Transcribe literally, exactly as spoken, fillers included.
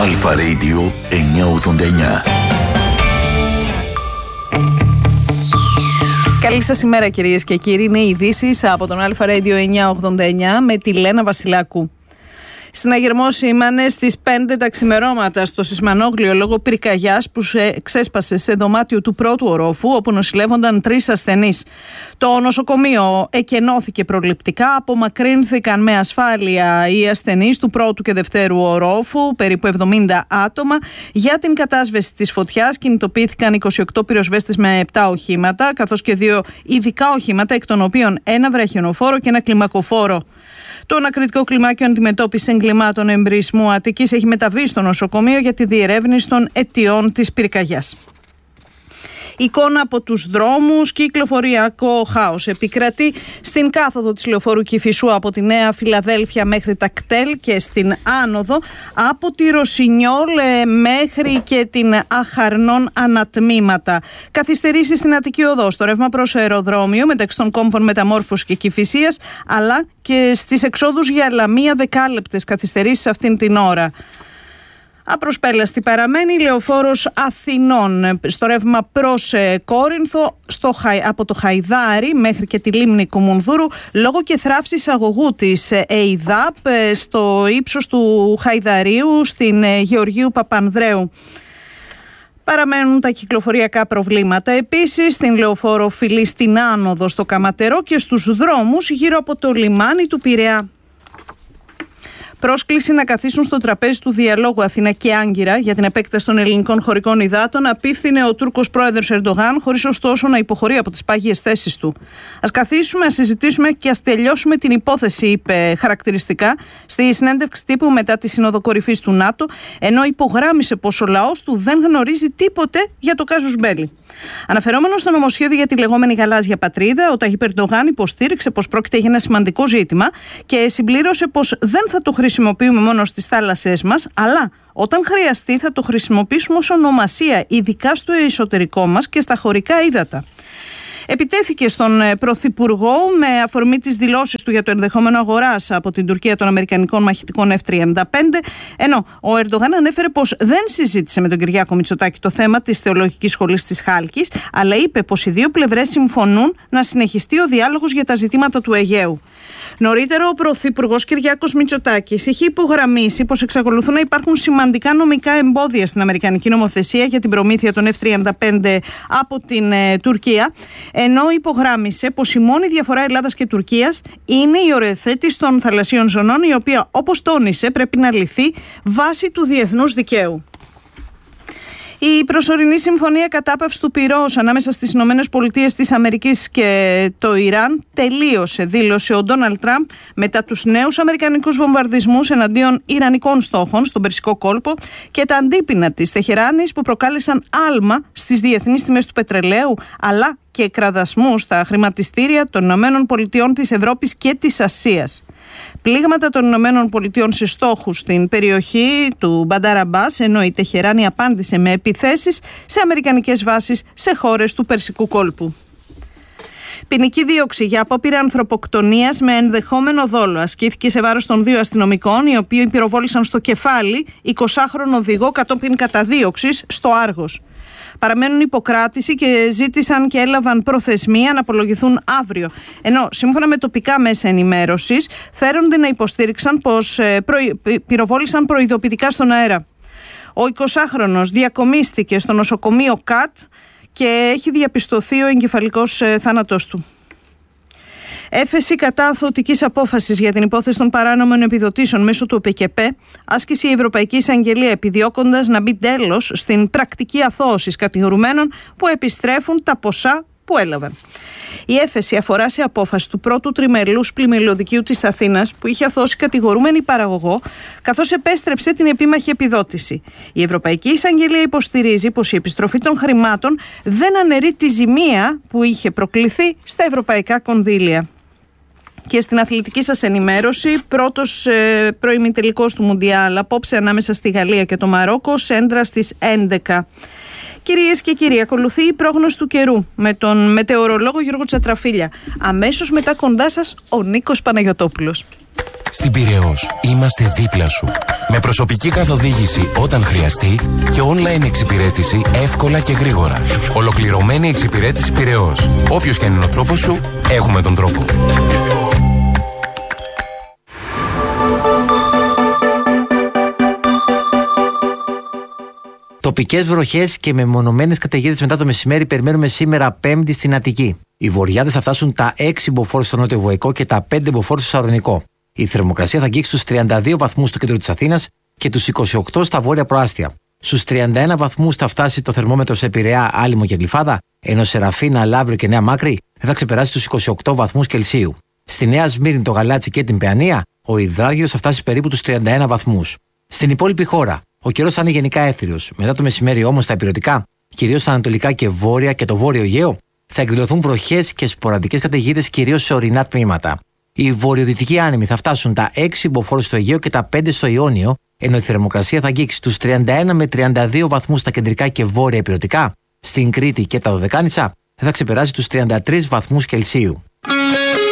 Αλφα Radio εννιακόσια ογδόντα εννιά. Καλή σας ημέρα κυρίες και κύριοι. Είναι οι ειδήσεις από τον Αλφα Radio εννιακόσια ογδόντα εννιά με τη Λένα Βασιλάκου. Συναγερμός σήμανε στις πέντε τα ξημερώματα στο Σισμανόγλιο λόγω πυρκαγιάς που ξέσπασε σε δωμάτιο του πρώτου ορόφου, όπου νοσηλεύονταν τρεις ασθενείς. Το νοσοκομείο εκενώθηκε προληπτικά, απομακρύνθηκαν με ασφάλεια οι ασθενείς του πρώτου και δευτέρου ορόφου, περίπου εβδομήντα άτομα. Για την κατάσβεση της φωτιάς κινητοποιήθηκαν είκοσι οκτώ πυροσβέστες με επτά οχήματα, καθώς και δύο ειδικά οχήματα, εκ των οποίων ένα βραχιονοφόρο και ένα κλιμακοφόρο. Το ανακριτικό κλιμάκιο αντιμετώπιση εγκλημάτων εμπρισμού Αττικής έχει μεταβεί στο νοσοκομείο για τη διερεύνηση των αιτιών της πυρκαγιάς. Εικόνα από τους δρόμους, κυκλοφοριακό χάος επικρατεί στην κάθοδο της λεωφόρου Κηφισού από τη Νέα Φιλαδέλφια μέχρι τα Κτέλ και στην άνοδο από τη Ρωσινιόλ μέχρι και την Αχαρνών ανατμήματα. Καθυστερήσεις στην Αττική Οδό, στο ρεύμα προς αεροδρόμιο μεταξύ των κόμβων Μεταμόρφωσης και Κηφισίας, αλλά και στις εξόδους για λαμία δεκάλεπτες καθυστερήσεις αυτήν την ώρα. Απροσπέλαστη παραμένει η λεωφόρος Αθηνών στο ρεύμα προς Κόρινθο, στο, από το Χαϊδάρι μέχρι και τη λίμνη Κουμουνδούρου, λόγω και θράψης αγωγού της ΕΙΔΑΠ στο ύψος του Χαϊδαρίου στην Γεωργίου Παπανδρέου. Παραμένουν τα κυκλοφοριακά προβλήματα επίσης στην λεωφόρο Φιλή στην άνοδο στο Καματερό και στους δρόμους γύρω από το λιμάνι του Πειραιά. Πρόσκληση να καθίσουν στο τραπέζι του διαλόγου Αθήνα και Άγκυρα για την επέκταση των ελληνικών χωρικών υδάτων απίφθινε ο Τούρκος πρόεδρος Ερντογάν, χωρίς ωστόσο να υποχωρεί από τις πάγιες θέσεις του. Ας καθίσουμε, ας συζητήσουμε και ας τελειώσουμε την υπόθεση, είπε χαρακτηριστικά στη συνέντευξη τύπου μετά τη Σύνοδο Κορυφής του ΝΑΤΟ, ενώ υπογράμμισε πως ο λαός του δεν γνωρίζει τίποτε για το κάζους μπέλι. Αναφερόμενο στο νομοσχέδιο για τη λεγόμενη γαλάζια πατρίδα, ο Ταγίπ Ερντογάν υποστήριξε πως πρόκειται για ένα σημαντικό ζήτημα και συμπλήρωσε πως δεν θα το χρησιμοποιούμε μόνο στις θάλασσές μας, αλλά όταν χρειαστεί θα το χρησιμοποιήσουμε ως ονομασία, ειδικά στο εσωτερικό μας και στα χωρικά ύδατα. Επιτέθηκε στον Πρωθυπουργό με αφορμή τις δηλώσεις του για το ενδεχόμενο αγοράς από την Τουρκία των αμερικανικών μαχητικών εφ τριάντα πέντε, ενώ ο Ερντογάν ανέφερε πως δεν συζήτησε με τον Κυριάκο Μητσοτάκη το θέμα της Θεολογικής Σχολής της Χάλκης, αλλά είπε πως οι δύο πλευρές συμφωνούν να συνεχιστεί ο διάλογος για τα ζητήματα του Αιγαίου. Νωρίτερα, ο Πρωθυπουργός Κυριάκος Μητσοτάκης είχε υπογραμμίσει πως εξακολουθούν να υπάρχουν σημαντικά νομικά εμπόδια στην αμερικανική νομοθεσία για την προμήθεια των εφ τριάντα πέντε από την ε, Τουρκία, ενώ υπογράμμισε πως η μόνη διαφορά Ελλάδας και Τουρκίας είναι η οριοθέτηση των θαλασσίων ζωνών, η οποία, όπως τόνισε, πρέπει να λυθεί βάσει του διεθνούς δικαίου. Η προσωρινή συμφωνία κατάπαυσης του πυρός ανάμεσα στις Ηνωμένες Πολιτείες της Αμερικής και το Ιράν τελείωσε, δήλωσε ο Ντόναλντ Τραμπ μετά τους νέους αμερικανικούς βομβαρδισμούς εναντίον ιρανικών στόχων στον Περσικό κόλπο και τα αντίπεινα της Τεχεράνης που προκάλεσαν άλμα στις διεθνείς τιμές του πετρελαίου, αλλά και κραδασμού στα χρηματιστήρια των Ηνωμένων Πολιτειών της Ευρώπης και της Ασίας. Πλήγματα των Ηνωμένων Πολιτειών σε στόχους στην περιοχή του Μπαντάρ Αμπάς, ενώ η Τεχεράνη απάντησε με επιθέσεις σε αμερικανικές βάσεις σε χώρες του Περσικού κόλπου. Ποινική δίωξη για απόπειρα ανθρωποκτονίας με ενδεχόμενο δόλο ασκήθηκε σε βάρος των δύο αστυνομικών, οι οποίοι πυροβόλησαν στο κεφάλι εικοσάχρονο οδηγό κατόπιν καταδίωξης στο Άργος. Παραμένουν υποκράτηση και ζήτησαν και έλαβαν προθεσμία να απολογηθούν αύριο. Ενώ σύμφωνα με τοπικά μέσα ενημέρωσης φέρονται να υποστήριξαν πως προη... πυροβόλησαν προειδοποιητικά στον αέρα. Ο εικοσάχρονος διακομίστηκε στο νοσοκομείο ΚΑΤ και έχει διαπιστωθεί ο εγκεφαλικός θάνατός του. Έφεση κατά αθωωτικής απόφασης για την υπόθεση των παράνομων επιδοτήσεων μέσω του ΟΠΕΚΕΠΕ άσκησε η Ευρωπαϊκή Εισαγγελία, επιδιώκοντας να μπει τέλος στην πρακτική αθώωσης κατηγορουμένων που επιστρέφουν τα ποσά που έλαβαν. Η έφεση αφορά σε απόφαση του πρώτου τριμελούς πλημμυλωδικείου της Αθήνας που είχε αθώσει κατηγορούμενη παραγωγό, καθώς επέστρεψε την επίμαχη επιδότηση. Η Ευρωπαϊκή Εισαγγελία υποστηρίζει πως η επιστροφή των χρημάτων δεν αναιρεί τη ζημία που είχε προκληθεί στα ευρωπαϊκά κονδύλια. Και στην αθλητική σας ενημέρωση, πρώτος ε, προημιτελικός του Μουντιάλ απόψε ανάμεσα στη Γαλλία και το Μαρόκο, σέντρα στις έντεκα. Κυρίες και κύριοι, ακολουθεί η πρόγνωση του καιρού με τον μετεωρολόγο Γιώργο Τσατραφίλια. Αμέσως μετά κοντά σας ο Νίκος Παναγιωτόπουλος. Στην Πειραιώς είμαστε δίπλα σου. Με προσωπική καθοδήγηση όταν χρειαστεί και online εξυπηρέτηση εύκολα και γρήγορα. Ολοκληρωμένη εξυπηρέτηση Πειραιώς. Όποιος και αν είναι ο τρόπος σου, έχουμε τον τρόπο. Τοπικές βροχές και μεμονωμένες καταιγίδες μετά το μεσημέρι περιμένουμε σήμερα Πέμπτη στην Αττική. Οι βορειάδες θα φτάσουν τα έξι μποφόρ στο νότιο Βοϊκό και τα πέντε μποφόρ στο Σαλονικό. Η θερμοκρασία θα αγγίξει στους τριάντα δύο βαθμούς στο κέντρο της Αθήνας και τους είκοσι οκτώ στα βόρεια προάστια. Στους τριάντα ένα βαθμούς θα φτάσει το θερμόμετρο σε Πειραιά, Άλυμο και Γλυφάδα, ενώ σε Ραφίνα, Λαύριο και Νέα Μάκρη δεν θα ξεπεράσει τους είκοσι οκτώ βαθμούς Κελσίου. Στη Νέα Σμύρνη, το Γαλάτσι και την Παιανία, ο υδράργυρος θα φτάσει περίπου τους τριάντα ένα βαθμούς. Στην υπόλοιπη χώρα, ο καιρός θα είναι γενικά έθριος. Μετά το μεσημέρι όμως στα ηπειρωτικά, κυρίως στα ανατολικά και βόρεια και το βόρειο Αιγαίο, θα εκδηλωθούν βροχές και σποραδικές καταιγίδες κυρίως σε ορεινά τμήματα. Οι βορειοδυτικοί άνεμοι θα φτάσουν τα έξι μποφόρ στο Αιγαίο και τα πέντε στο Ιόνιο, ενώ η θερμοκρασία θα αγγίξει τους τριάντα ένα με τριάντα δύο βαθμούς στα κεντρικά και βόρεια ηπειρωτικά. Στην Κρήτη και τα Δωδεκάνησα δεν θα ξεπεράσει τους τριάντα τρεις βαθμούς Κελσίου.